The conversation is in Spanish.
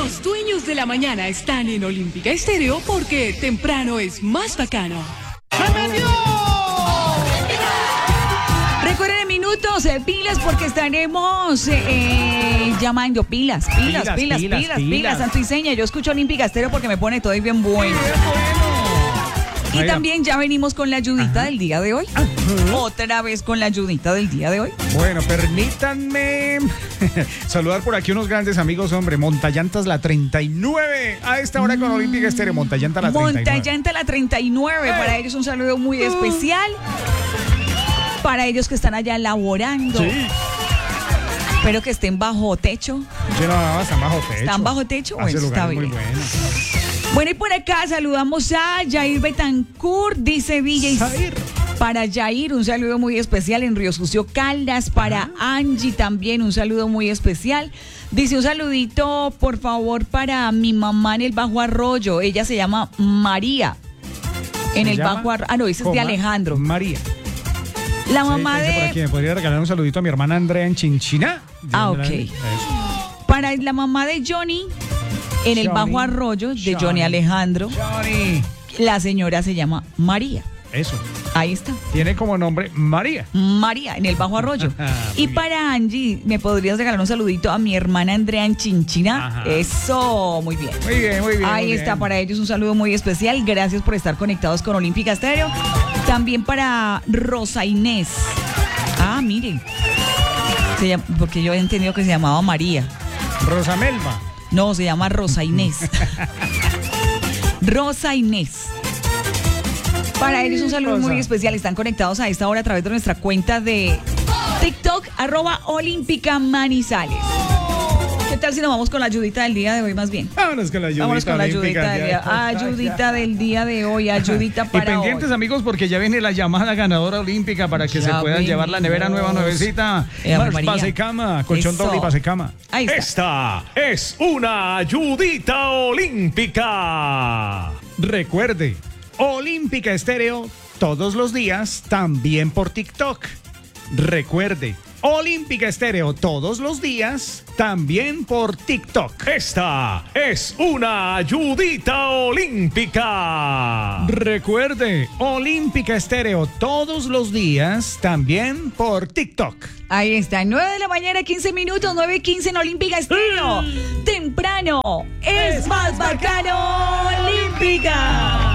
Los dueños de la mañana están en Olímpica Estéreo porque temprano es más bacano. Recuerden en minutos, pilas porque estaremos llamando pilas, santo y seña. Yo escucho Olímpica Estéreo porque me pone todo bien bueno. Y también ya venimos con la ayudita del día de hoy. Otra vez con la ayudita del día de hoy. Bueno, permítanme saludar por aquí unos grandes amigos, hombre. Montallantas La 39. A esta hora con Olímpica Estéreo, Montallanta La 39. Montallanta La 39. Para ellos un saludo muy especial. Para ellos que están allá laborando. Sí. Espero que estén bajo techo. No, están bajo techo. ¿Están bajo techo? Bueno, está bien. Muy bueno. Bueno. Bueno, y por acá saludamos a Jair Betancourt, dice Villa. Para Jair, un saludo muy especial en Río Sucio, Caldas. Para Angie también, un saludo muy especial. Dice un saludito, por favor, para mi mamá en el Bajo Arroyo. Ella se llama María. En el Bajo Arroyo. Ah, no, ese es de Alejandro. María. La mamá de... Por aquí, ¿me podría regalar un saludito a mi hermana Andrea en Chinchina? Ok. Para la mamá de Johnny, en el Bajo Arroyo, de Johnny Alejandro. La señora se llama María. Eso. Ahí está. Tiene como nombre María. María, en el Bajo Arroyo. Y para Angie, ¿me podrías regalar un saludito a mi hermana Andrea en Chinchina? Ajá. Eso, muy bien. Muy bien, muy bien. Ahí está, para ellos un saludo muy especial. Gracias por estar conectados con Olímpica Estéreo. También para Rosa Inés. Ah, miren. Porque yo he entendido que se llamaba María. Rosa Melba. No, se llama Rosa Inés. Rosa Inés. Para ellos un saludo muy especial. Están conectados a esta hora a través de nuestra cuenta de TikTok, @Olímpica Manizales. ¿Qué tal si nos vamos con la ayudita del día de hoy más bien? Vámonos con la ayudita. Vámonos con la ayudita del día. Ayudita del día de hoy, ayudita para hoy. Y pendientes, amigos, porque ya viene la llamada ganadora olímpica para que se puedan llevar la nevera nueva, nuevecita. Base cama, colchón doble y base cama. Ahí está. Esta es una ayudita olímpica. Recuerde, Olímpica Estéreo todos los días, también por TikTok. Recuerde, Olímpica Estéreo todos los días, también por TikTok. Esta es una ayudita olímpica. Recuerde, Olímpica Estéreo todos los días, también por TikTok. Ahí está, 9 de la mañana, 15 minutos, 9:15 en Olímpica Estéreo. Temprano es más bacano, Olímpica.